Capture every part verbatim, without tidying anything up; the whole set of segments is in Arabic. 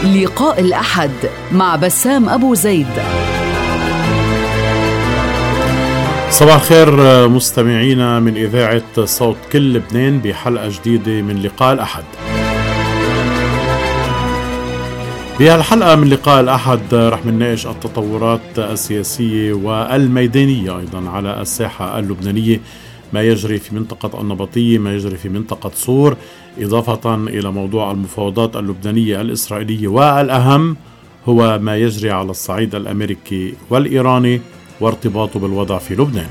لقاء الأحد مع بسام أبو زيد. صباح الخير مستمعينا من إذاعة صوت كل لبنان بحلقة جديدة من لقاء الأحد. بهالحلقة من لقاء الأحد رح نناقش التطورات السياسية والميدانية أيضا على الساحة اللبنانية، ما يجري في منطقة النبطية، ما يجري في منطقة صور، إضافة إلى موضوع المفاوضات اللبنانية الإسرائيلية، والأهم هو ما يجري على الصعيد الأمريكي والإيراني وارتباطه بالوضع في لبنان.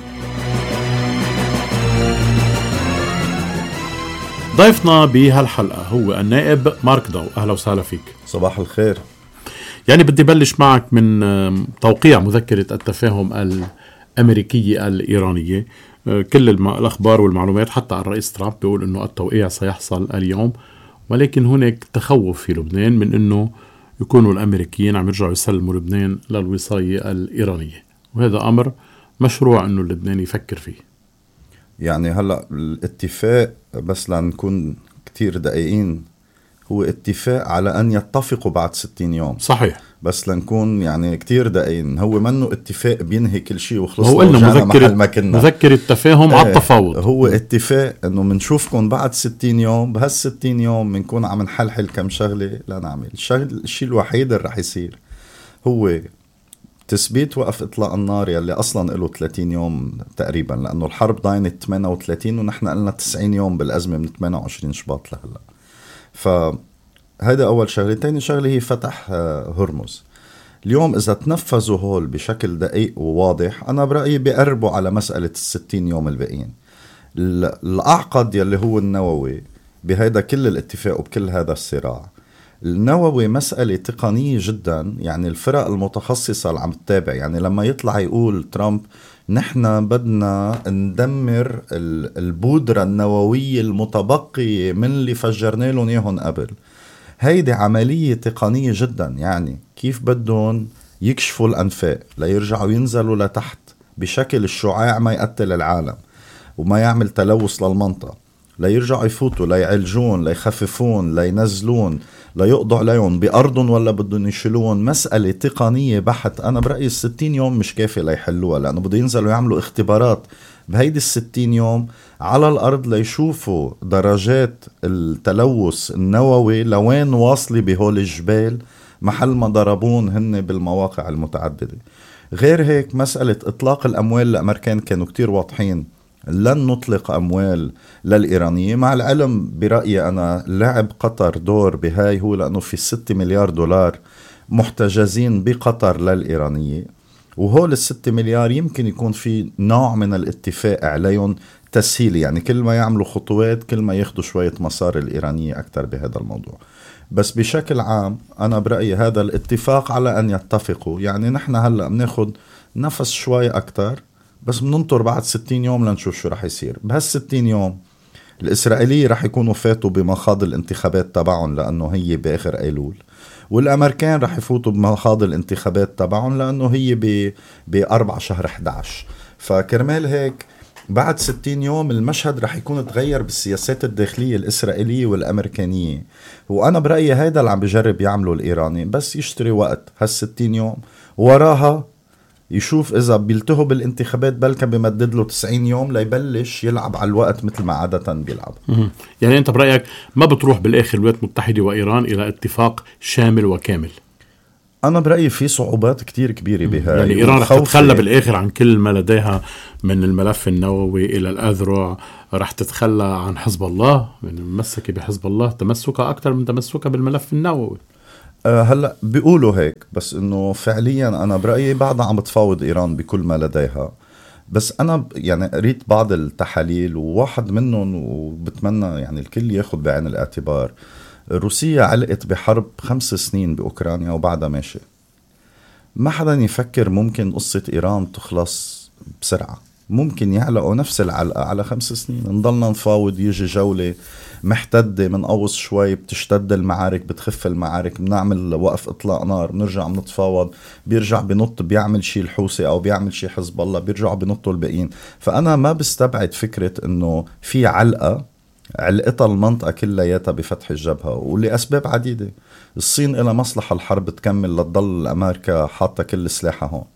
ضيفنا بهالحلقة هو النائب مارك داو. أهلا وسهلا فيك. صباح الخير. يعني بدي بلش معك من توقيع مذكرة التفاهم الأمريكية الإيرانية. كل الأخبار والمعلومات حتى عن الرئيس ترامب بيقول أنه التوقيع سيحصل اليوم، ولكن هناك تخوف في لبنان من أنه يكونوا الأمريكيين عم يرجعوا يسلموا لبنان للوصاية الإيرانية، وهذا أمر مشروع أنه اللبناني يفكر فيه. يعني هلأ الاتفاق، بس لنكون كتير دقيقين، هو اتفاق على أن يتفقوا بعد ستين يوم. صحيح. بس لنكون يعني كتير دقيقين، هو منه اتفاق بينهي كل شيء وخلصنا هو قلنا مذكرة, مذكرة التفاهم ايه على التفاوض. هو اتفاق أنه منشوفكم بعد ستين يوم، بهالستين يوم منكون عم نحلحل كم شغلة لنعمل. الشيء الوحيد اللي رح يصير هو تثبيت وقف إطلاق النار يلي أصلا له ثلاثين يوم تقريبا، لأنه الحرب ضاينت ثمانية وثلاثين ونحن قلنا تسعين يوم بالأزمة من ثمانية وعشرين شباط لهلا. فهذا أول شغلة. تاني شغلة هي فتح هرمز. اليوم إذا تنفذوا هول بشكل دقيق وواضح، أنا برأيي بيقربوا على مسألة الستين يوم الباقيين. الأعقد يلي هو النووي بهذا كل الاتفاق وبكل هذا الصراع، النووي مسألة تقنية جدا. يعني الفرق المتخصصة اللي عم تتابع، يعني لما يطلع يقول ترامب نحن بدنا ندمر البودرة النووية المتبقية من اللي فجرنا لهم اياهم قبل، هيدي عملية تقنية جدا. يعني كيف بدهم يكشفوا الأنفاق ليرجعوا ينزلوا لتحت بشكل الشعاع ما يقتل العالم وما يعمل تلوث للمنطقة، ليرجعوا يفوتوا ليعالجون ليخففون لينزلون ليقضوا عليهم بأرضهم ولا بدهم يشيلون. مسألة تقنية بحت. أنا برأيي الستين يوم مش كافي ليحلوها، لأنه بده ينزلوا يعملوا اختبارات بهيدي الستين يوم على الأرض ليشوفوا درجات التلوث النووي لوين واصلة بهول الجبال محل ما ضربون هن بالمواقع المتعددة. غير هيك مسألة إطلاق الأموال، الأمريكان كانوا كتير واضحين لن نطلق أموال للإيرانية، مع العلم برأيي أنا لعب قطر دور بهاي، هو لأنه في ستة مليار دولار محتجزين بقطر للإيرانية، وهول الستة مليار يمكن يكون في نوع من الاتفاق عليهم تسهيلي. يعني كل ما يعملوا خطوات كل ما ياخدوا شوية مصاري الإيرانية أكتر بهذا الموضوع. بس بشكل عام أنا برأيي هذا الاتفاق على أن يتفقوا. يعني نحن هلأ بناخد نفس شوي أكتر، بس بننطر بعد ستين يوم لنشوف شو رح يصير. بهالستين يوم الإسرائيلية رح يكونوا فاتوا بمخاض الانتخابات تبعهم لأنه هي بآخر أيلول، والأمريكان رح يفوتوا بمخاض الانتخابات تبعهم لأنه هي بأربع شهر إحدى عشر. فكرمال هيك بعد ستين يوم المشهد رح يكون تغير بالسياسات الداخلية الإسرائيلية والأمريكانية. وأنا برأيي هيدا اللي عم بجرب يعمله الإيراني، بس يشتري وقت هالستين يوم وراها يشوف إذا بيلتهوا بالانتخابات بلكن بيمدد له تسعين يوم ليبلش يلعب على الوقت مثل ما عادة بيلعب. يعني أنت برأيك ما بتروح بالآخر الولايات المتحدة وإيران إلى اتفاق شامل وكامل؟ أنا برأيي في صعوبات كتير كبيرة بها. يعني إيران رح تتخلى بالآخر عن كل ما لديها من الملف النووي إلى الأذرع، رح تتخلى عن حزب الله، يعني ممسكة بحزب الله تمسكها أكتر من تمسكها بالملف النووي. هلأ بيقولوا هيك، بس إنه فعليا أنا برأيي بعدها عم تفاوض إيران بكل ما لديها. بس أنا يعني قريت بعض التحاليل وواحد منهم وبتمنى يعني الكل ياخد بعين الاعتبار. روسيا علقت بحرب خمس سنين بأوكرانيا وبعدها ماشي. ما حدا يفكر ممكن قصة إيران تخلص بسرعة، ممكن يعلقوا نفس العلقة على خمس سنين. نضلنا نفاوض، يجي جولة محتدة من قوس شوي، بتشتد المعارك، بتخف المعارك، بنعمل وقف إطلاق نار، بنرجع بنتفاوض، بيرجع بنط بيعمل شي الحوثي أو بيعمل شي حزب الله، بيرجعوا بنطوا الباقيين. فأنا ما بستبعد فكرة إنه في علقة علقتها المنطقة كلياتها بفتح الجبهة، ولأسباب عديدة. الصين إلى مصلحة الحرب تكمل لتضل أمريكا حاطة كل سلاحها هون،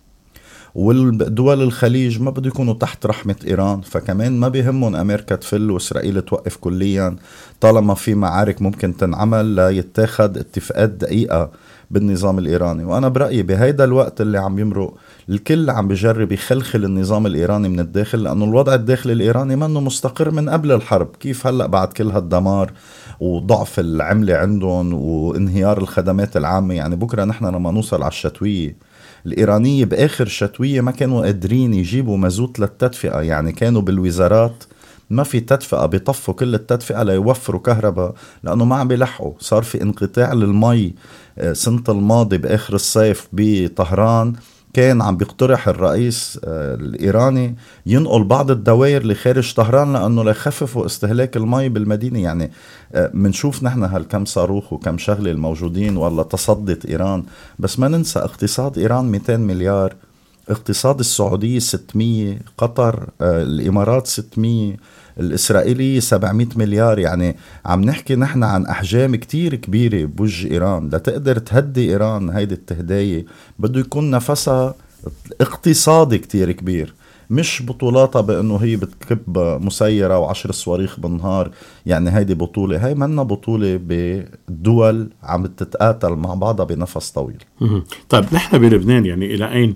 والدول الخليج ما بده يكونوا تحت رحمة إيران، فكمان ما بيهمهم أمريكا تفل وإسرائيل توقف كليا طالما في معارك ممكن تنعمل ليتاخد اتفاقات دقيقة بالنظام الإيراني. وأنا برأيي بهيدا الوقت اللي عم يمرق الكل عم بيجرب يخلخل النظام الإيراني من الداخل، لأنه الوضع الداخلي الإيراني منه مستقر من قبل الحرب. كيف هلأ بعد كل هالدمار وضعف العملة عندهم وانهيار الخدمات العامة؟ يعني بكرة نحن لما نوصل على الشتوية الإيرانية بآخر شتوية ما كانوا قادرين يجيبوا مازوت للتدفئة، يعني كانوا بالوزارات ما في تدفئة، بيطفوا كل التدفئة ليوفروا كهرباء لأنه ما عم بيلحقوا. صار في انقطاع للمي سنة الماضي بآخر الصيف بطهران، كان عم بيقترح الرئيس الإيراني ينقل بعض الدوائر لخارج طهران لأنه ليخففوا استهلاك المي بالمدينة. يعني منشوف نحن هالكم صاروخ وكم شغلة الموجودين والله تصدت إيران، بس ما ننسى اقتصاد إيران مئتين مليار، اقتصاد السعودية ستمية، قطر الإمارات ستمية، الإسرائيلية سبعمية مليار. يعني عم نحكي نحن عن أحجام كتير كبيرة بوجه إيران. لتقدر تهدي إيران هيدي التهداية بده يكون نفسها اقتصادي كتير كبير، مش بطولاتها بأنه هي بتكب مسيرة وعشر صواريخ بالنهار. يعني هيدي بطولة، هاي منا بطولة بدول عم تتقاتل مع بعضها بنفس طويل. طيب نحن بلبنان يعني إلى أين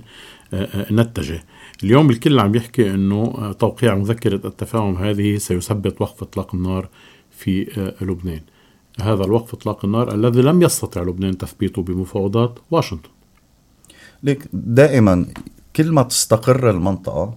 نتجه؟ اليوم الكل عم يحكي أنه توقيع مذكرة التفاهم هذه سيثبت وقف إطلاق النار في لبنان. هذا الوقف إطلاق النار الذي لم يستطع لبنان تثبيته بمفاوضات واشنطن. ليك دائما كل ما تستقر المنطقة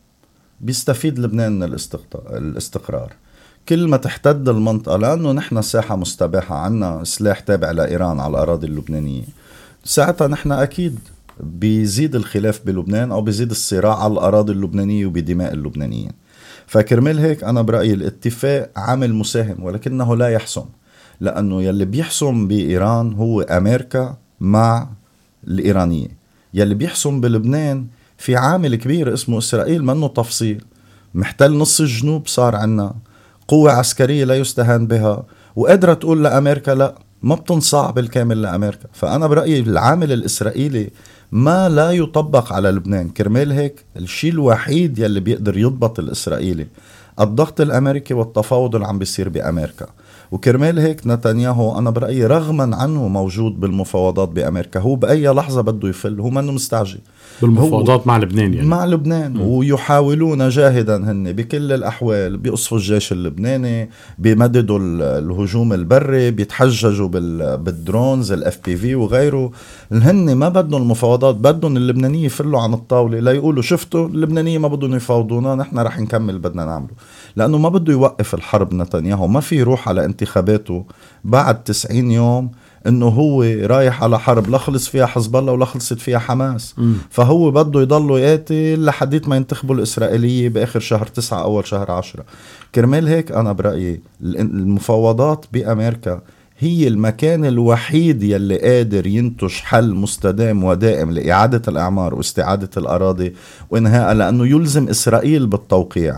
بيستفيد لبنان من الاستقرار، كل ما تحتد المنطقة، لأنه نحن ساحة مستباحة، عنا سلاح تابع لإيران على الأراضي اللبنانية، ساعتها نحن أكيد بيزيد الخلاف بلبنان أو بيزيد الصراع على الأراضي اللبنانية وبدماء اللبنانيين. فكرمال هيك أنا برأيي الاتفاق عامل مساهم ولكنه لا يحسم، لأنه يلي بيحسم بإيران هو أمريكا مع الإيرانية، يلي بيحسم بلبنان في عامل كبير اسمه إسرائيل منه تفصيل، محتل نص الجنوب، صار عنا قوة عسكرية لا يستهان بها وقادرة تقول لأمريكا لا، ما بتنصاع بالكامل لأمريكا. فأنا برأيي العامل الإسرائيلي ما لا يطبق على لبنان. كرمال هيك الشيء الوحيد يلي بيقدر يضبط الإسرائيلي الضغط الأمريكي والتفاوض اللي عم بيصير بأمريكا. وكرمال هيك نتنياهو أنا برأيي رغما عنه موجود بالمفاوضات بأمريكا، هو بأي لحظة بده يفل، هو منه مستعجل بالمفاوضات مع لبنان يعني. مع لبنان م. ويحاولون جاهدا هن بكل الأحوال بيقصفوا الجيش اللبناني، بيمددوا الهجوم البري، بيتحججوا بالدرونز الاف بي في وغيره. هن ما بدهم المفاوضات، بدهم اللبنانية يفلوا عن الطاولة لا يقولوا شفتوا اللبنانية ما بدهم يفاوضونا، نحن رح نكمل بدنا نعمله. لأنه ما بده يوقف الحرب نتنياهو، ما في يروح على انتخاباته بعد تسعين يوم انه هو رايح على حرب لا خلص فيها حزب الله ولا خلصت فيها حماس. م. فهو بده يضل يقاتل لحديت ما ينتخبوا الإسرائيلية بآخر شهر تسعة أول شهر عشرة. كرمال هيك أنا برأيي المفاوضات بأمريكا هي المكان الوحيد يلي قادر ينتج حل مستدام ودائم لإعادة الأعمار واستعادة الأراضي وإنهاء، لأنه يلزم إسرائيل بالتوقيع،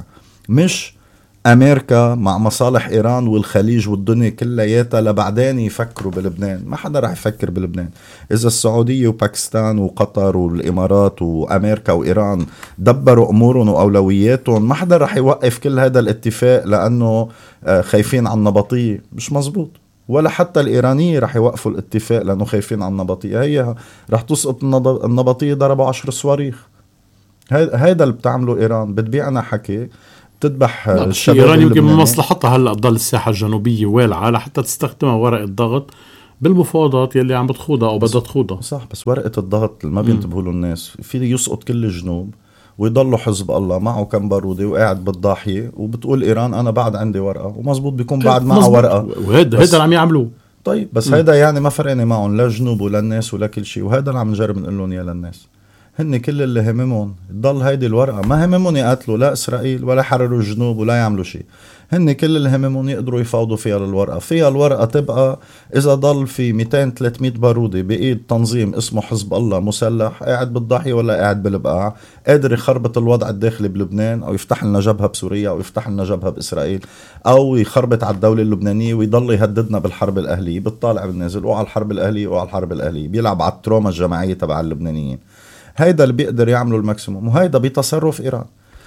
مش أمريكا مع مصالح إيران والخليج والدنيا كلياتها لبعدين يفكروا بلبنان. ما حدا رح يفكر بلبنان. إذا السعودية وباكستان وقطر والإمارات وأمريكا وإيران دبروا أمورهم وأولوياتهم، ما حدا رح يوقف كل هذا الاتفاق لأنه خايفين عن النبطية. مش مزبوط. ولا حتى الإيرانية رح يوقفوا الاتفاق لأنه خايفين عن النبطية. هي رح تسقط النبطية، ضربوا عشر صواريخ. هيدا اللي بتعمله إيران، بتبيعنا حكي تذبح الشباب. إيران يمكن من مصلحتها هلا تضل الساحة الجنوبية والعة لحتى تستخدمها ورقة الضغط بالمفاوضات يلي عم بتخوضها أو بدها تخوضها. صح، بس ورقة الضغط ما بينتبهوا له الناس، في يسقط كل الجنوب ويضلوا حزب الله معه كم بارودي وقاعد بالضاحية وبتقول إيران أنا بعد عندي ورقة، ومزبوط بيكون بعد معه ورقة. وهذا هذا عم يعملوه. طيب بس هيدا يعني ما فرقني معهم لا جنوب ولا الناس ولا كل شيء، وهذا اللي عم نجرب نقول لهم يا للناس. هن كل اللي هممهم ضل هيدي الورقة، ما هممهم يقاتلوا لا إسرائيل ولا يحرروا الجنوب ولا يعملوا شيء. هن كل اللي هممهم يقدروا يفاوضوا فيها للورقة. فيها الورقة تبقى إذا ضل في مئتين ثلاثمئة بارودة بإيد تنظيم اسمه حزب الله مسلح قاعد بالضاحية ولا قاعد بالبقاع، قادر يخربط الوضع الداخلي بلبنان، أو يفتح لنا جبهة بسوريا، أو يفتح لنا جبهة بإسرائيل، أو يخربط على الدولة اللبنانية ويضل يهددنا بالحرب الأهلية. بالطالع بالنازل وعلى الحرب الأهلية وعلى الحرب الأهلية، بيلعب على التروما الجماعية تبع اللبنانيين. هيدا اللي بيقدر يعملوا الماكسيموم، وهيدا بتصرف إيران.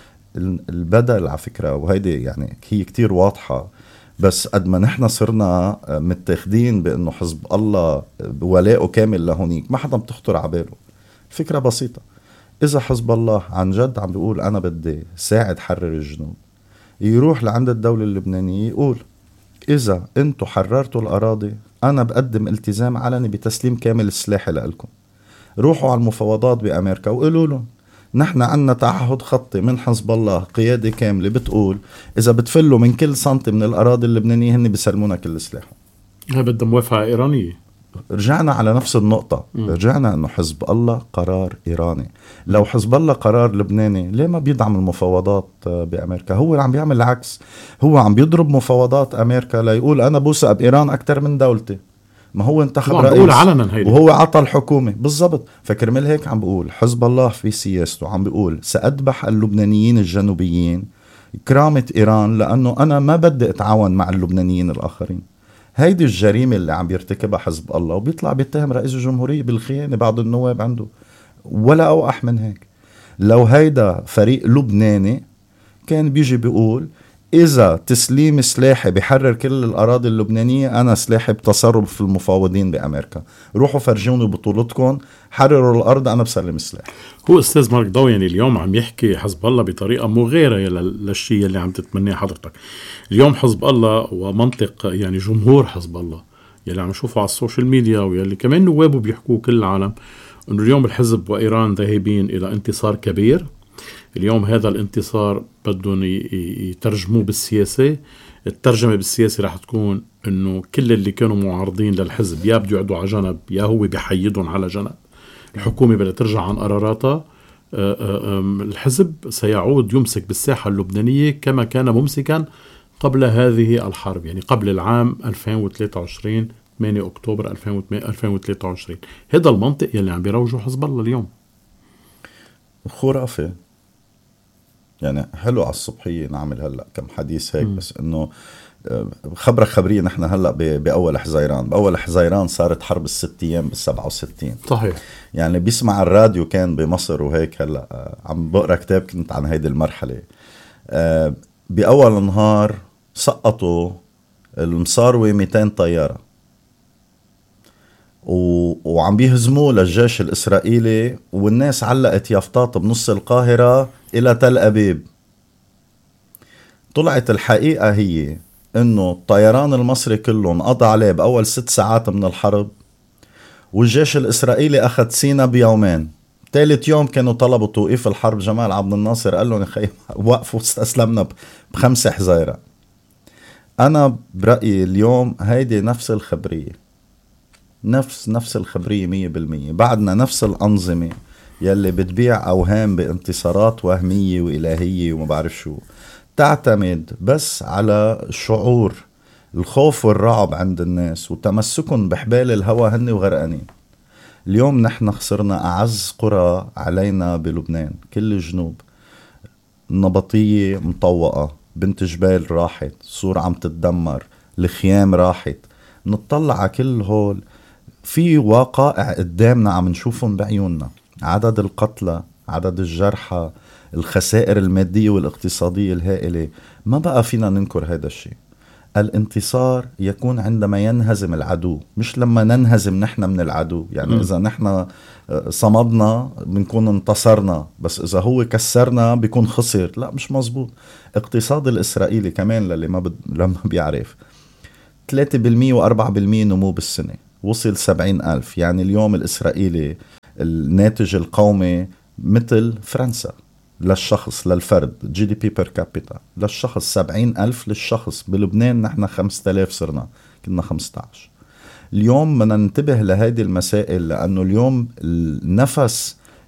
البدل على فكرة، وهيدي يعني هي كتير واضحة، بس قد ما نحن صرنا متاخدين بأنه حزب الله ولاءه كامل لهونيك، ما حدا بتخطر عباله. الفكرة بسيطة، إذا حزب الله عن جد عم بيقول أنا بدي ساعد حرر الجنوب، يروح لعند الدولة اللبنانية يقول إذا أنتوا حررتوا الأراضي أنا بقدم التزام علني بتسليم كامل السلاح لكم. روحوا على المفاوضات بأمريكا وقولوا لهم نحن عنا تعهد خطي من حزب الله، قيادة كاملة بتقول إذا بتفلوا من كل سنتي من الأراضي اللبنانية هن بيسلمونا كل سلاحهم. هذا بدها موافقة إيرانية. رجعنا على نفس النقطة، م. رجعنا أنه حزب الله قرار إيراني. لو حزب الله قرار لبناني ليه ما بيدعم المفاوضات بأمريكا؟ هو عم بيعمل العكس، هو عم بيضرب مفاوضات أمريكا ليقول أنا بوثق بإيران أكتر من دولتي. ما هو انتخب رئيس وهو عطى الحكومة بالضبط. فكرمال هيك عم بقول حزب الله في سياسته عم بقول سأذبح اللبنانيين الجنوبيين كرامة إيران، لأنه أنا ما بدي أتعاون مع اللبنانيين الآخرين. هيدي الجريمة اللي عم بيرتكبها حزب الله، وبيطلع بيتهم رئيس الجمهورية بالخيانة بعض النواب عنده، ولا أوقح من هيك. لو هيدا فريق لبناني كان بيجي بيقول إذا تسليم سلاحي بيحرر كل الأراضي اللبنانية أنا سلاحي بتصرف في المفاوضين بأمريكا، روحوا فرجوني بطولتكم، حرروا الأرض أنا بسلم سلاح. هو أستاذ مارك ضو يعني اليوم عم يحكي حزب الله بطريقة مغيرة للشيء اللي عم تتمنيه حضرتك. اليوم حزب الله ومنطق يعني جمهور حزب الله يلي عم نشوفه على السوشيال ميديا ويلي كمان نوابه بيحكوه كل العالم، أنه اليوم الحزب وإيران ذاهبين إلى انتصار كبير. اليوم هذا الانتصار بدهم يترجموه بالسياسة. الترجمة بالسياسة رح تكون انه كل اللي كانوا معارضين للحزب يا بده يقعدوا على جنب يا هو بيحيدهم على جنب. الحكومة بدها ترجع عن قراراتها. الحزب سيعود يمسك بالساحة اللبنانية كما كان ممسكا قبل هذه الحرب، يعني قبل العام ألفين وثلاثة وعشرين ثمانية أكتوبر ألفين وثلاثة وعشرين. هذا المنطق يلي عم بيروجه حزب الله اليوم. خرافة يعني. حلو على الصبحية نعمل هلأ كم حديث هيك، م. بس إنه خبرة خبرية نحن هلأ بأول حزيران. بأول حزيران صارت حرب الست أيام بالسبعة وستين. صحيح. يعني بيسمع الراديو كان بمصر وهيك. هلأ عم بقرأ كتاب كنت عن هيدي المرحلة. بأول نهار سقطوا المصاروي مئتين طيارة وعم بيهزموا للجيش الإسرائيلي، والناس علقت يافطات بنص القاهرة إلى تل أبيب. طلعت الحقيقة هي إنه الطيران المصري كله انقضى عليه بأول ست ساعات من الحرب، والجيش الإسرائيلي أخذ سينا بيومين. ثالث يوم كانوا طلبوا توقيف الحرب، جمال عبد الناصر قال لهم خي وقفوا استسلمنا بخمسة حزيرة. أنا برأيي اليوم هيدي نفس الخبرية، نفس نفس الخبرية مية بالمية. بعدنا نفس الأنظمة يلي بتبيع أوهام بانتصارات وهمية وإلهية وما بعرف شو، تعتمد بس على شعور الخوف والرعب عند الناس وتمسكن بحبال الهوى هن وغرقانين. اليوم نحن خسرنا أعز قرى علينا بلبنان، كل الجنوب. النبطية مطوقة، بنت جبال راحت، صور عم تتدمر، الخيام راحت. نطلع على كل هول في واقع قدامنا عم نشوفهم بعيوننا، عدد القتلى، عدد الجرحى، الخسائر المادية والاقتصادية الهائلة. ما بقى فينا ننكر هذا الشيء. الانتصار يكون عندما ينهزم العدو، مش لما ننهزم نحن من العدو. يعني م. إذا نحن صمدنا بنكون انتصرنا، بس إذا هو كسرنا بيكون خسر. لا، مش مزبوط. اقتصاد الإسرائيلي كمان للي ما بد... لما بيعرف ثلاثة بالمية وأربعة بالمية نمو بالسنة، وصل سبعين ألف. يعني اليوم الإسرائيلي الناتج القومي مثل فرنسا للشخص للفرد، جي دي بي بير كابيتا للشخص سبعين ألف للشخص. بلبنان نحن خمسة آلاف صرنا، كنا خمسة عشر. اليوم بدنا ننتبه لهذه المسائل، لأنه اليوم النفس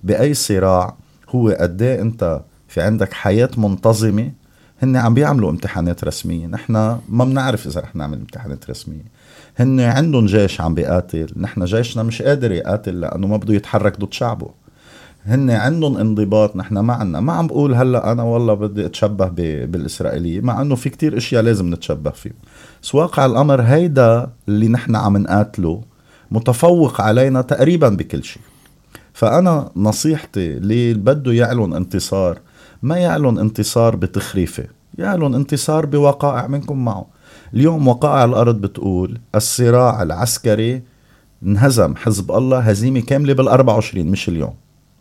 بأي صراع هو قد ايه انت في عندك حياة منتظمة. هن عم بيعملوا امتحانات رسمية، نحن ما بنعرف إذا رح نعمل امتحانات رسمية. هن عندهم جيش عم بيقاتل، نحن جيشنا مش قادر يقاتل لأنه ما بده يتحرك ضد شعبه. هن عندهم انضباط، نحن ما عنا. ما عم بقول هلأ أنا والله بدي أتشبه بالإسرائيلية، مع أنه في كتير إشياء لازم نتشبه فيه، بس واقع الأمر هيدا اللي نحن عم نقاتله متفوق علينا تقريبا بكل شيء. فأنا نصيحتي اللي بده يعلن انتصار ما يعلن انتصار بتخريفه، يعلن انتصار بوقائع منكم معه. اليوم وقائع الأرض بتقول الصراع العسكري انهزم حزب الله هزيمة كاملة بالأربع وعشرين، مش اليوم.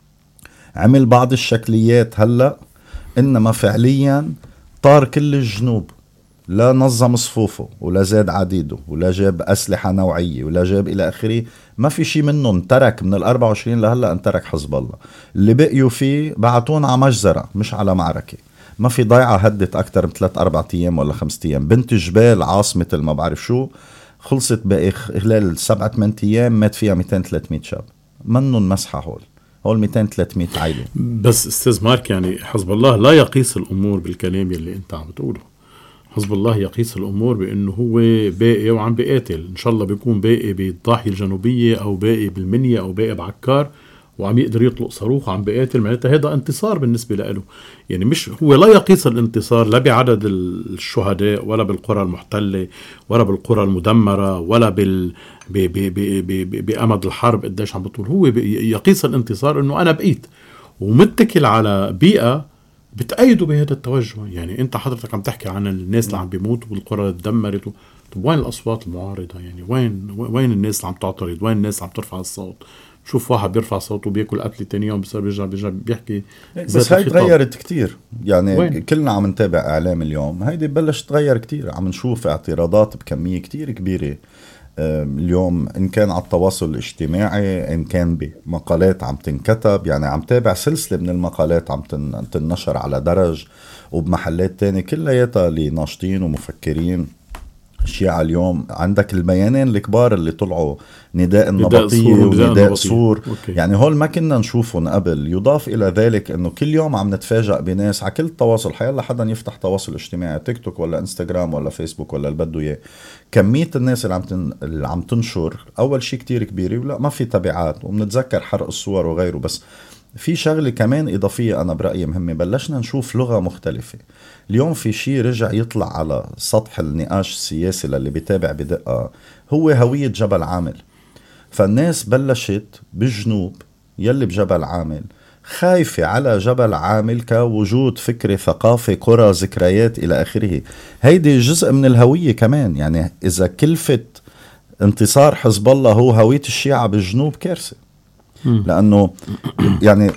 عمل بعض الشكليات هلأ، إنما فعليا طار كل الجنوب، لا نظم صفوفه ولا زاد عديده ولا جاب أسلحة نوعية ولا جاب إلى آخره. ما في شي منه انترك من الأربع وعشرين لهلأ انترك حزب الله. اللي بقيوا فيه بعتون على مجزرة مش على معركة. ما في ضيعة هدت أكتر من ثلاث أربع أيام ولا خمسة أيام. بنت جبال عاصمة ما بعرف شو خلصت بقى خلال سبعة ثمانية أيام مات فيها مئتين ثلاثمية شاب. منن مسحة هول هول مئتين ثلاثمية عائلة. بس استاذ مارك، يعني حزب الله لا يقيس الأمور بالكلام اللي أنت عم بتقوله. حزب الله يقيس الأمور بأنه هو باقي وعم بيقاتل، إن شاء الله بيكون باقي بالضاحية الجنوبية أو باقي بالمنيا أو باقي بعكار وعم يقدر يطلق صاروخ وعم بيقاتل. معناتها هذا انتصار بالنسبة له. يعني مش هو لا يقيس الانتصار لا بعدد الشهداء ولا بالقرى المحتلة ولا بالقرى المدمرة ولا بال ب... ب... ب... ب... بأمد الحرب قديش عم بطول. هو يقيس الانتصار إنه أنا بقيت ومتكل على بيئة بتأيدوا بهذا التوجه. يعني انت حضرتك عم تحكي عن الناس اللي عم بيموتوا والقرى اللي تدمرت. طب وين الأصوات المعارضة؟ يعني وين وين الناس اللي عم تعترض؟ وين الناس اللي عم ترفع الصوت؟ شوف واحد بيرفع صوته وبياكل قتل تاني يوم بيصير بيرجع بيرجع بيحكي. بس هاي تغيرت كتير يعني وين؟ كلنا عم نتابع إعلام اليوم، هيدي بلش تغير كتير. عم نشوف اعتراضات بكمية كتير كبيرة اليوم، إن كان على التواصل الاجتماعي إن كان بمقالات عم تنكتب. يعني عم تابع سلسلة من المقالات عم تنشر على درج وبمحلات تانية كلياتها اللي ناشطين ومفكرين شيعة. اليوم عندك البيانين الكبار اللي طلعوا، نداء النبطية ونداء صور. يعني هول ما كنا نشوفهم قبل. يضاف إلى ذلك أنه كل يوم عم نتفاجأ بناس على كل التواصل. حيالله حدا يفتح تواصل اجتماعي، تيك توك ولا انستغرام ولا فيسبوك ولا البدو اياه، كمية الناس اللي عم, تن... اللي عم تنشر أول شيء كتير كبيرة ولا ما في تبعات. ومنتذكر حرق الصور وغيره. بس في شغلة كمان إضافية أنا برأيي مهمة، بلشنا نشوف لغة مختلفة. اليوم في شيء رجع يطلع على سطح النقاش السياسي للي بيتابع بدقة، هو هوية جبل عامل. فالناس بلشت بالجنوب يلي بجبل عامل خايفة على جبل عامل كوجود فكرة ثقافة قرى ذكريات إلى آخره. هيدي جزء من الهوية كمان. يعني إذا كلفت انتصار حزب الله هو هوية الشيعة بالجنوب كارثة. لأنه يعني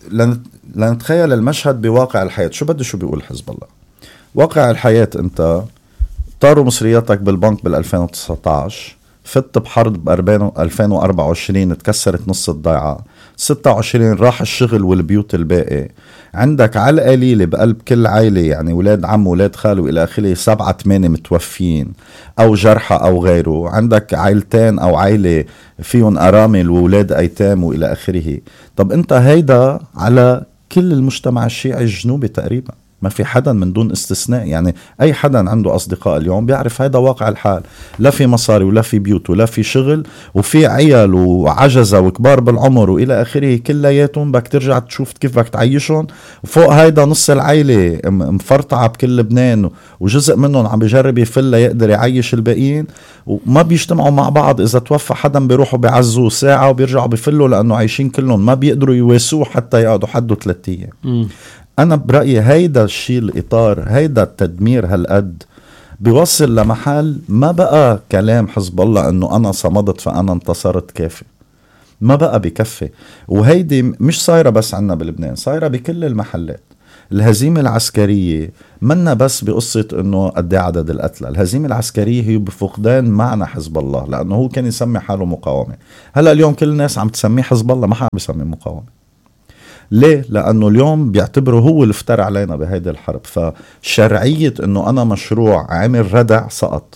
لنتخيل المشهد بواقع الحياة. شو بده شو بيقول حزب الله؟ واقع الحياة أنت طاروا مصرياتك بالبنك بالألفين وتسعة عشر، فت بحرب ألفين وأربعة وعشرين تكسرت نص الضيعة، ستة وعشرين راح الشغل والبيوت الباقي. عندك على القليلة بقلب كل عائلة يعني ولاد عم ولاد خالو إلى آخره سبعة ثمانية متوفين أو جرحى أو غيره. عندك عائلتين أو عائلة فيهم أرامل وولاد أيتام وإلى آخره. طب أنت هيدا على كل المجتمع الشيعي الجنوبي تقريبا، ما في حدا من دون استثناء. يعني أي حدا عنده أصدقاء اليوم بيعرف هيدا واقع الحال. لا في مصاري ولا في بيوت ولا في شغل وفي عيال وعجزة وكبار بالعمر وإلى آخره كلياتهم بدك ترجع تشوف كيف بدك تعيشهم. وفوق هيدا نص العيلة مفرطعة بكل لبنان وجزء منهم عم بيجرب يفل يقدر يعيش الباقيين وما بيجتمعوا مع بعض. إذا توفى حدا بيروحوا بيعزوا ساعة وبيرجعوا بيفلوا لأنه عايشين كلهم ما بيقدروا يواسوه حتى يقعدوا حدوا ثلاثة أيام. أنا برأيي هيدا الشيء الإطار، هيدا التدمير هالقد بيوصل لمحل ما بقى كلام حزب الله أنه أنا صمدت فأنا انتصرت كافي. ما بقى بكفي. وهيدي مش صايرة بس عنا بلبنان، صايرة بكل المحلات. الهزيمة العسكرية منا بس بقصة أنه قد عدد القتلى. الهزيمة العسكرية هي بفقدان معنى حزب الله، لأنه هو كان يسمي حاله مقاومة. هلأ اليوم كل الناس عم تسميه حزب الله، ما حدا بيسميه مقاومة. ليه؟ لأنه اليوم بيعتبره هو اللي افترى علينا بهيدي الحرب. فشرعية أنه أنا مشروع عامل ردع سقط.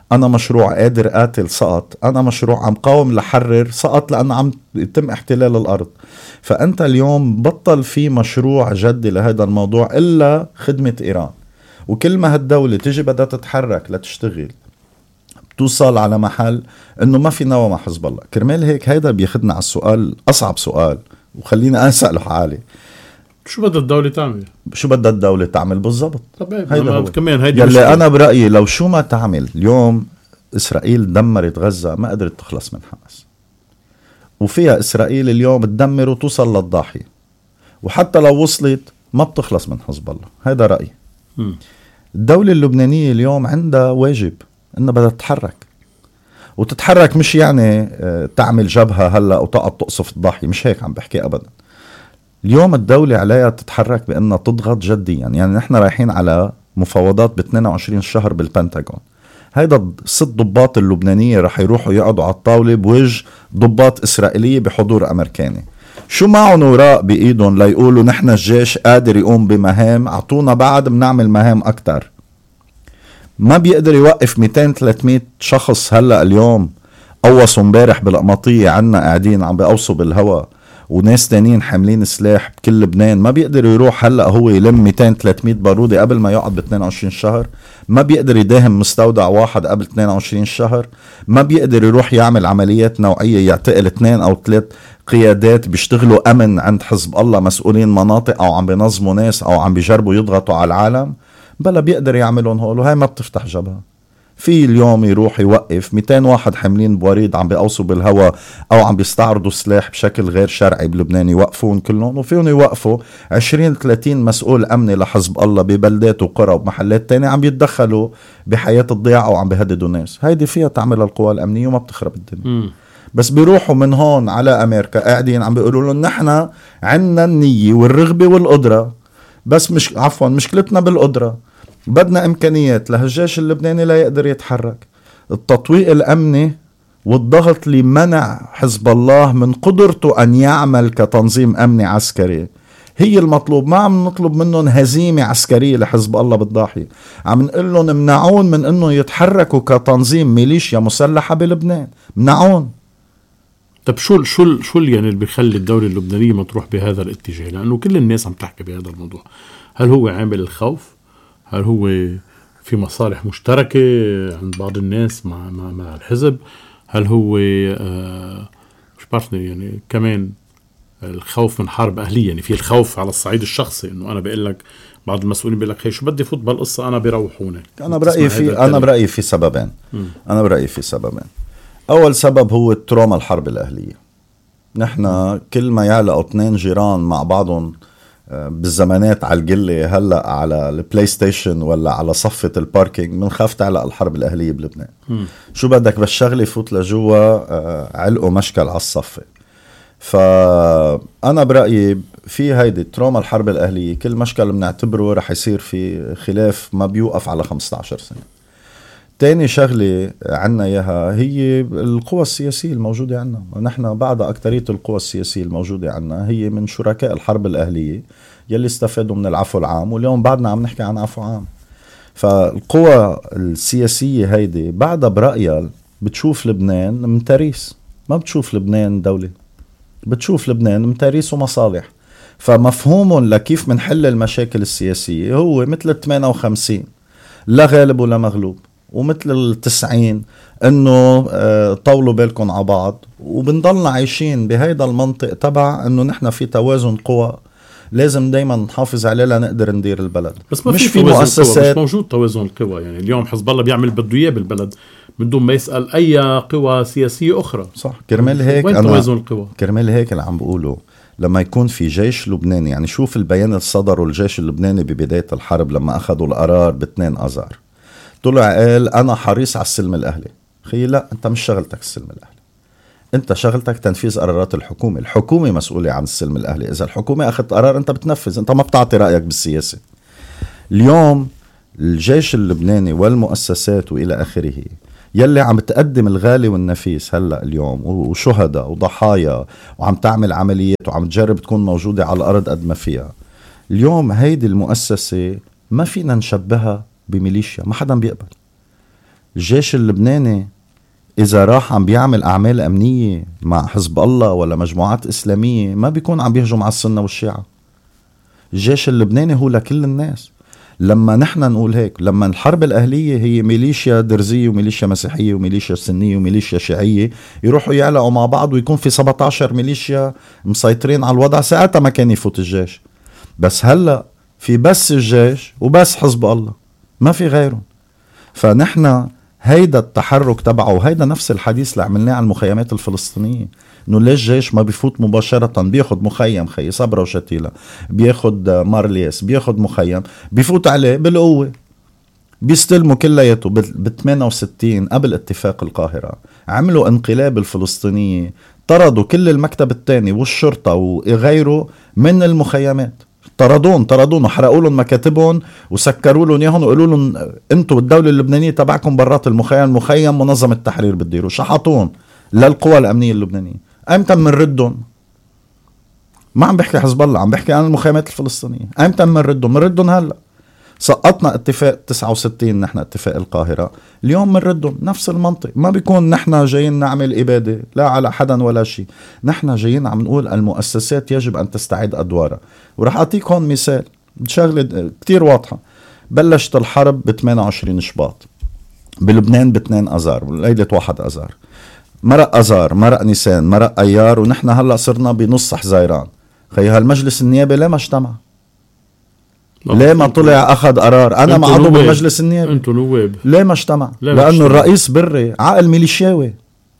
أنا مشروع قادر قاتل سقط، أنا مشروع عم قاوم لحرر سقط لأنه عم يتم احتلال الأرض. فأنت اليوم بطل في مشروع جدي لهذا الموضوع إلا خدمة إيران. وكل ما هالدولة تيجي بدها تتحرك لتشتغل توصل على محل إنه ما في نوى مع حزب الله. كرمال هيك هيدا بياخدنا على السؤال، أصعب سؤال وخلينا أسأله حالي، شو بدها الدولة تعمل؟ شو بدها الدولة تعمل بالضبط؟ هيدا هو كمان هيدا يلي مشكلة. أنا برأيي لو شو ما تعمل اليوم، إسرائيل دمرت غزة ما قدرت تخلص من حماس، وفيها إسرائيل اليوم تدمر وتوصل للضاحية، وحتى لو وصلت ما بتخلص من حزب الله. هذا رأيي. م. الدولة اللبنانية اليوم عندها واجب إنها بدها تتحرك، وتتحرك مش يعني تعمل جبهة هلأ وتقعد تقصف الضاحية، مش هيك عم بحكي أبدا. اليوم الدولة عليها تتحرك بأنها تضغط جديا. يعني نحن رايحين على مفاوضات ب اثنين وعشرين شهر بالبنتاغون. هيدا ست ضباط اللبنانية رح يروحوا يقعدوا على الطاولة بوجه ضباط إسرائيلية بحضور أمريكاني. شو معهم وراء بإيدهم ليقولوا نحن الجيش قادر يقوم بمهام، عطونا بعد بنعمل مهام أكتر. ما بيقدر يوقف مئتين ثلاثمئة شخص. هلأ اليوم قوصوا امبارح بالقمطية عنا قاعدين عم بيقوصوا بالهواء، وناس تانيين حاملين سلاح بكل لبنان. ما بيقدر يروح هلأ هو يلم مئتين ثلاثمئة بارودة قبل ما يقعد ب اثنين وعشرين شهر. ما بيقدر يداهم مستودع واحد قبل اثنين وعشرين شهر. ما بيقدر يروح يعمل عمليات نوعية يعتقل اثنين أو ثلاث قيادات بيشتغلوا أمن عند حزب الله مسؤولين مناطق أو عم بينظموا ناس أو عم بيجربوا يضغطوا على العالم. بلا بيقدر يعملون هول، وهي ما بتفتح جبهة. في اليوم يروح يوقف مئتين واحد حاملين بوريد عم بيقوصوا بالهواء أو عم بيستعرضوا سلاح بشكل غير شرعي بلبنان، يوقفون كلهم. وفيهم يوقفوا عشرين ثلاثين مسؤول أمني لحزب الله ببلدات وقرى ومحلات تانية عم يتدخلوا بحياة الضياع أو عم بيهددوا ناس. هيدي فيها تعمل القوى الأمنية وما بتخرب الدنيا. م. بس بيروحوا من هون على أمريكا قاعدين عم بيقولوا لهم نحن عنا النية والرغبة والقدرة، بس مش عفوا مشكلتنا بالقدرة، بدنا إمكانيات لهالجيش اللبناني لا يقدر يتحرك. التطويق الأمني والضغط لمنع حزب الله من قدرته أن يعمل كتنظيم أمني عسكري هي المطلوب. ما عم نطلب منهم هزيمة عسكرية لحزب الله بالضاحية، عم نقول لهم منعون من أنه يتحركوا كتنظيم ميليشيا مسلحة بلبنان، منعون. طب شو شو شو يعني اللي بيخلي الدولة اللبنانية ما تروح بهذا الاتجاه؟ لأنه كل الناس عم تحكي بهذا الموضوع. هل هو عامل الخوف؟ هل هو في مصالح مشتركة عند بعض الناس مع مع, مع الحزب؟ هل هو آه مش بعرفني يعني كمان الخوف من حرب أهلية؟ يعني في الخوف على الصعيد الشخصي إنه أنا بقول لك بعض المسؤولين بيقول لك هي شو بدي فوت بالقصة أنا بيروحوني. أنا برأيي في أنا برأيي في سببين. م. أنا برأيي في سببين. أول سبب هو التروما الحرب الأهلية. نحن كل ما يعلقوا اثنين جيران مع بعضهم بالزمانات على القلة هلأ على البلاي ستيشن ولا على صفة الباركينج منخاف تعلق الحرب الأهلية بلبنان. م. شو بدك بس شغلي فوت لجوا علقوا مشكل على الصفة. فأنا برأيي في هيدي تروما الحرب الأهلية كل مشكل بنعتبره رح يصير في خلاف ما بيوقف على خمسة عشر سنة. تاني شغلة عنا إياها هي القوى السياسية الموجودة عنا. ونحن بعد أكترية القوى السياسية الموجودة عنا هي من شركاء الحرب الأهلية يلي استفادوا من العفو العام، واليوم بعدنا عم نحكي عن عفو عام. فالقوى السياسية هيدي بعدها برأيها بتشوف لبنان متاريس، ما بتشوف لبنان دولة، بتشوف لبنان متاريس ومصالح. فمفهومهم لكيف منحل المشاكل السياسية هو مثل الثمانية وخمسين لا غالب ولا مغلوب، ومثل التسعين انه طولوا بالكم على بعض. وبنضلنا عايشين بهيدا المنطق تبع انه نحن في توازن قوى لازم دايما نحافظ عليه لنقدر ندير البلد. بس ما مش في, في مؤسسات، مش موجود توازن القوى. يعني اليوم حزب الله بيعمل بده اياه بالبلد من دون ما يسأل اي قوى سياسية اخرى. صح. كرمال هيك وين توازن القوى؟ كرمال هيك اللي عم بقوله لما يكون في جيش لبناني، يعني شوف البيان اللي صدروا الجيش اللبناني ببداية الحرب لما اخذوا القرار باثنين اذار، طلع قال أنا حريص على السلم الأهلي. خي لا، أنت مش شغلتك السلم الأهلي، أنت شغلتك تنفيذ قرارات الحكومة. الحكومة مسؤولة عن السلم الأهلي. إذا الحكومة أخذت قرار أنت بتنفذ، أنت ما بتعطي رأيك بالسياسة. اليوم الجيش اللبناني والمؤسسات وإلى آخره يلي عم تقدم الغالي والنفيس هلأ اليوم وشهداء وضحايا وعم تعمل عمليات وعم تجرب تكون موجودة على الأرض قد ما فيها. اليوم هيدي المؤسسة ما فينا نشبهها بميليشيا، ما حدا بيقبل. الجيش اللبناني إذا راح عم بيعمل أعمال أمنية مع حزب الله ولا مجموعات إسلامية ما بيكون عم بيهجم على السنة والشيعة. الجيش اللبناني هو لكل الناس. لما نحن نقول هيك، لما الحرب الأهلية هي ميليشيا درزية وميليشيا مسيحية وميليشيا سنية وميليشيا شيعية يروحوا يعلقوا مع بعض ويكون في سبعة عشر ميليشيا مسيطرين على الوضع، ساعتها ما كان يفوت الجيش. بس هلأ في بس الجيش وبس حزب الله، ما في غيرهم. فنحن هيدا التحرك تبعه وهيدا نفس الحديث اللي عملناه على المخيمات الفلسطينية، انه ليش الجيش ما بيفوت مباشرة، بياخد مخيم خي صبرا وشتيلة، بياخد مارليس، بياخد مخيم، بيفوت عليه بالقوة، بيستلموا كلياته. ب ثمانية وستين قبل اتفاق القاهرة عملوا انقلاب الفلسطينية، طردوا كل المكتب الثاني والشرطة وغيره من المخيمات، طردون طردون وحرقوا لهم مكاتبهم وسكروا لهم اياهم وقالوا لهم انتوا الدولة اللبنانية تبعكم برات المخيم، مخيم منظمة التحرير بتديروا، شحطون للقوى الأمنية اللبنانية. امتى منردهم؟ ما عم بحكي حزب الله، عم بحكي عن المخيمات الفلسطينية. امتى منردهم؟ منردهم هلا. سقطنا اتفاق تسعة وستين، نحن اتفاق القاهرة، اليوم منردهم. نفس المنطق، ما بيكون نحن جايين نعمل إبادة لا على حدا ولا شيء، نحن جايين عم نقول المؤسسات يجب أن تستعيد أدوارها. ورح أعطيك هون مثال شغلة كتير واضحة. بلشت الحرب ب ثمانية وعشرين شباط بلبنان، ب اثنين أذار، ليلة واحد أذار، مرق أذار، مرق نيسان، مرق أيار، ونحن هلأ صرنا بنص حزيران. خي هالمجلس النيابي ليه ما اجتمع؟ ليه ما طلع أخذ قرار؟ أنا ما عضو بالمجلس النيابي، أنتوا نواب، ليه ما اجتمع؟ لأنه الرئيس بري عقل ميليشياوي،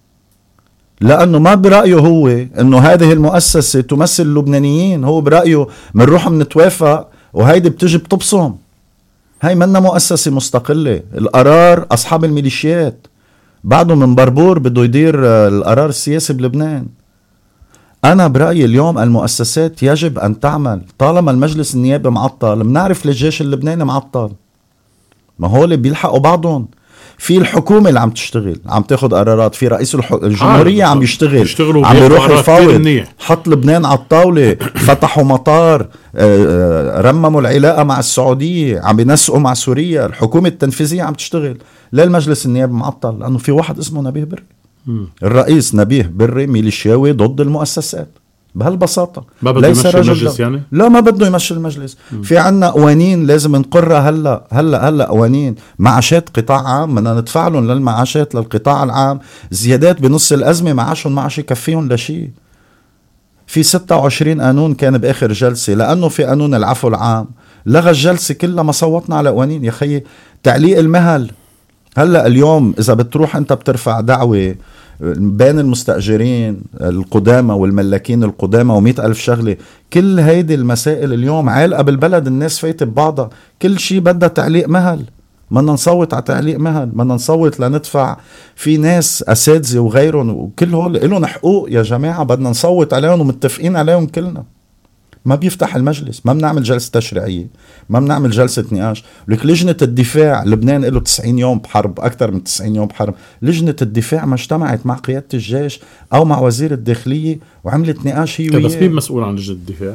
لأنه ما برأيه هو أنه هذه المؤسسة تمثل اللبنانيين، هو برأيه منروح منتوافق وهيدي بتجي بتبصم. هاي منا مؤسسة مستقلة، القرار أصحاب الميليشيات، بعده من بربور بده يدير القرار السياسي بلبنان. أنا برأيي اليوم المؤسسات يجب أن تعمل. طالما المجلس النيابي معطل، بنعرف للجيش اللبناني معطل، ما هو اللي بيلحقوا بعضهم. في الحكومة اللي عم تشتغل، عم تاخد قرارات، في رئيس الح... الجمهورية عم يشتغل، عم يروح يفاوض، حط لبنان على الطاولة، فتحوا مطار، رمموا العلاقة مع السعودية، عم ينسقوا مع سوريا، الحكومة التنفيذية عم تشتغل. لا المجلس النيابي معطل؟ لأنه في واحد اسمه نبيه بري. الرئيس نبيه بري ميليشياوي ضد المؤسسات بهالبساطة. ما بده يمشي المجلس يعني؟ لا ما بده يمشي المجلس. مم. في عنا قوانين لازم نقرها هلا هلا هلا قوانين معاشات قطاع عام، بدنا ندفع لهم للمعاشات للقطاع العام زيادات بنص الأزمة، معاشهم معاش يكفيهم لشيء. في ستة وعشرين قانون كان بآخر جلسة، لأنه في قانون العفو العام لغى الجلسة كلها، ما صوتنا على قوانين. يا خيي تعليق المهل، هلا اليوم إذا بتروح أنت بترفع دعوة بين المستأجرين القدامى والملاكين القدامى ومئة ألف شغلة، كل هيدي المسائل اليوم عالقة بالبلد، الناس فايتة ببعضها، كل شيء بدها تعليق مهل. بدنا نصوت على تعليق مهل، بدنا نصوت لندفع. في ناس أساتذة وغيرهم وكل هول لهم حقوق يا جماعة، بدنا نصوت عليهم ومتفقين عليهم كلنا. ما بيفتح المجلس، ما بنعمل جلسة تشريعية، ما بنعمل جلسة نقاش. لك لجنة الدفاع، لبنان له تسعين يوم بحرب، أكثر من تسعين يوم بحرب، لجنة الدفاع ما اجتمعت مع قيادة الجيش أو مع وزير الداخلية وعملت نقاش هي وياه. بس مين مسؤول عن لجنة الدفاع؟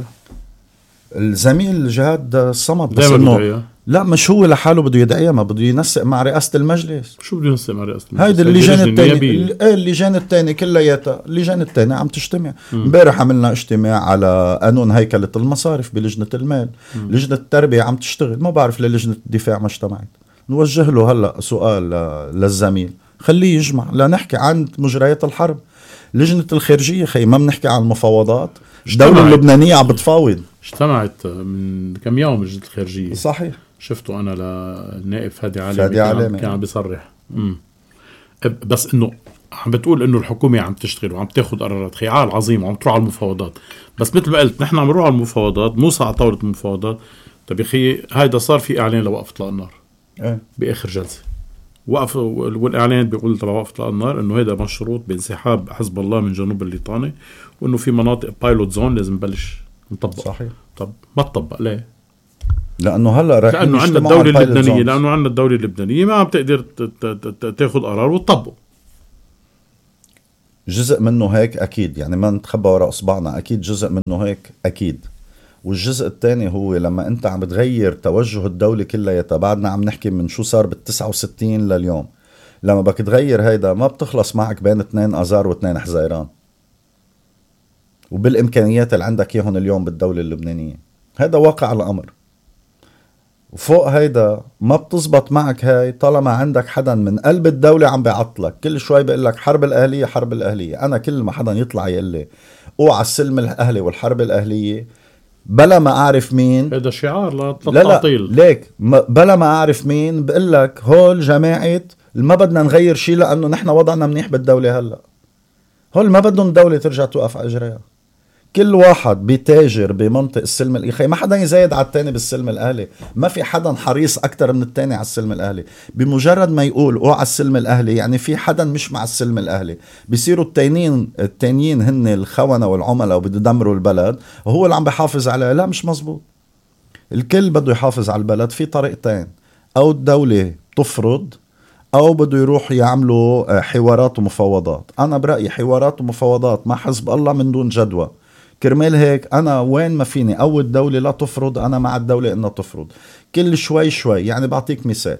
الزميل جهاد الصمد. بس إنه لا مش هو لحاله بده يدعيها، ما بده ينسق مع رئاسة المجلس. شو بده ينسق مع رئاسة المجلس؟ هيدي اللجان الثانية، ايه اللجان الثانية كلياتها، اللجان الثانية عم تجتمع. امبارح عملنا اجتماع على قانون هيكلة المصارف بلجنة المال. مم. لجنة التربية عم تشتغل، ما بعرف للجنة الدفاع ما اجتمعت. نوجه له هلا سؤال للزميل، خليه يجمع لنحكي عن مجريات الحرب. لجنة الخارجية خي ما بنحكي عن المفاوضات، الدولة اللبنانية عم بتفاوض. اجتمعت من كم يوم لجنة الخارجية، صحيح، شفته أنا للنائب فادي علامة، فادي علامة كان عم بيصرح. مم. بس إنه عم بتقول إنه الحكومة عم تشتغل وعم تاخد قرارات خيال عظيم وعم تروح على المفاوضات. بس مثل ما قلت نحن عم نروح على المفاوضات، موسى على طاولة المفاوضات. طب يا أخي هيدا صار في إعلان لوقف إطلاق النار أه. بآخر جلسة، وقف والإعلان بيقول تبع وقف إطلاق النار إنه هيدا مشروط بانسحاب حزب الله من جنوب الليطاني، وإنه في مناطق بايلوت زون لازم نبلش نطبق. صحيح. طب ما تطبق ليه؟ لأنه هلا راح لأنه عندنا الدولة اللبنانية، لأنه عندنا الدولة اللبنانية ما عم تقدر تاخد قرار وتطبقه. جزء منه هيك أكيد، يعني ما نتخبى وراء أصبعنا، أكيد جزء منه هيك أكيد. والجزء الثاني هو لما أنت عم بتغير توجه الدولة كلها، بعدنا عم نحكي من شو صار بالتسعة وستين لليوم. لما بدك تغير هيدا ما بتخلص معك بين اثنين آذار واثنين حزيران، وبالإمكانيات اللي عندك يهون اليوم بالدولة اللبنانية. هذا واقع الأمر. وفوق هيدا ما بتزبط معك هاي طالما عندك حدا من قلب الدولة عم بيعطلك كل شوي بيقول لك حرب الأهلية حرب الأهلية. أنا كل ما حدا يطلع يقول لي اوعى السلم الأهلي والحرب الأهلية بلا ما أعرف مين، هذا شعار لا لا ليك بلا ما أعرف مين بقول لك هول جماعة ما بدنا نغير شيء لأنه نحن وضعنا منيح بالدولة. هلأ هول ما بدهم الدولة ترجع توقف على إجرائها. كل واحد بيتاجر بمنطق السلم الأهلي، ما حدا يزايد على التاني بالسلم الأهلي، ما في حدا حريص أكتر من التاني على السلم الأهلي. بمجرد ما يقول اوعى السلم الأهلي يعني في حدا مش مع السلم الأهلي، بيصيروا التانيين التانيين هن الخونة والعملاء وبده يدمروا البلد وهو اللي عم بيحافظ عليه. لا مش مزبوط. الكل بده يحافظ على البلد في طريقتين، أو الدولة تفرض أو بده يروح يعملوا حوارات ومفاوضات. أنا برأيي حوارات ومفاوضات مع حزب الله من دون جدوى. كرمال هيك أنا وين ما فيني أو الدولة لا تفرض أنا مع الدولة إنها تفرض كل شوي شوي. يعني بعطيك مثال،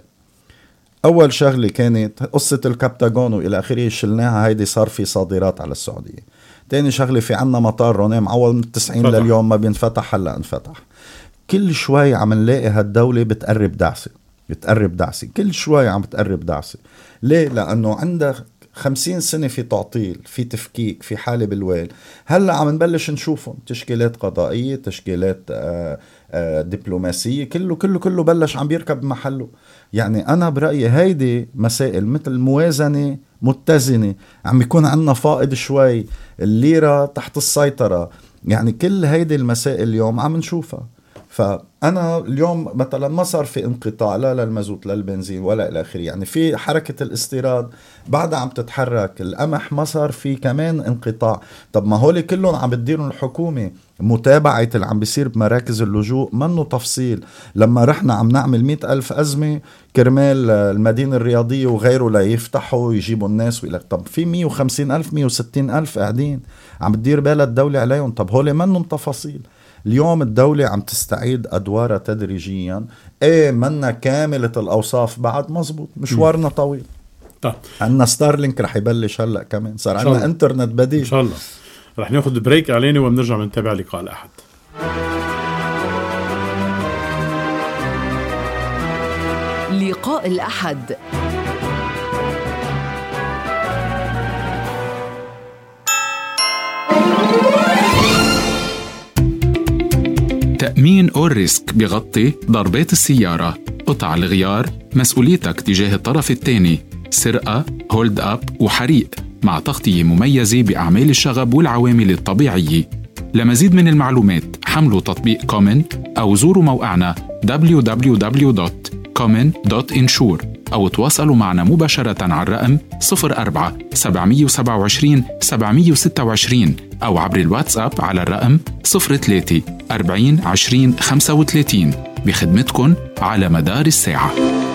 أول شغلة كانت قصة الكابتاغون وإلى آخره شلناها، هيدي صار في صادرات على السعودية. تاني شغلة في عنا مطار روني معول من التسعين فتح. لليوم ما بينفتح، هلأ انفتح. كل شوي عم نلاقي هالدولة بتقرب دعسة بتقرب دعسة كل شوي عم بتقرب دعسة. ليه؟ لأنه عندك خمسين سنة في تعطيل، في تفكيك، في حالة بالويل. هلأ عم نبلش نشوفهم تشكيلات قضائية، تشكيلات آآ آآ دبلوماسية، كله كله كله بلش عم بيركب محله. يعني أنا برأيي هيدي مسائل مثل موازنة متزنة، عم يكون عنا فائض شوي، الليرة تحت السيطرة. يعني كل هيدي المسائل اليوم عم نشوفها. فأنا اليوم مثلا ما صار في انقطاع لا للمازوت لا للبنزين ولا إلى آخره. يعني في حركة الاستيراد بعدها عم تتحرك، القمح ما صار في كمان انقطاع. طب ما هولي كلهم عم بتديروا الحكومة. متابعة اللي عم بيصير بمراكز اللجوء منه تفصيل. لما رحنا عم نعمل مئة ألف أزمة كرمال المدينة الرياضية وغيره لا يفتحوا ويجيبوا الناس ويقول لك طب في مئة وخمسين ألف مئة وستين ألف قاعدين عم بتدير بالها الدولة عليهم. طب هولي منهم تفاصيل. اليوم الدولة عم تستعيد أدوارها تدريجيا. ايه منا كاملة الأوصاف بعد، مزبوط، مشوارنا طويل. طيب عنا ستارلينك رح يبلش هلأ كمان، صار عنا انترنت بديل إن شاء الله. رح ناخد بريك علينا وبنرجع بنتابع لقاء الأحد. لقاء الأحد. تأمين أول ريسك بيغطي ضربات السيارة، قطع الغيار، مسؤوليتك تجاه الطرف الثاني، سرقة، هولد أب وحريق، مع تغطية مميزة بأعمال الشغب والعوامل الطبيعية. لمزيد من المعلومات حملوا تطبيق كومن أو زوروا موقعنا دبليو دبليو دبليو دوت كومن دوت إنشور أو تواصلوا معنا مباشرة على الرقم صفر أربعة سبعمية وسبعة وعشرين سبعمية وستة وعشرين أو عبر الواتساب على الرقم صفر ثلاثة أربعين عشرين خمسة وثلاثين بخدمتكن على مدار الساعة.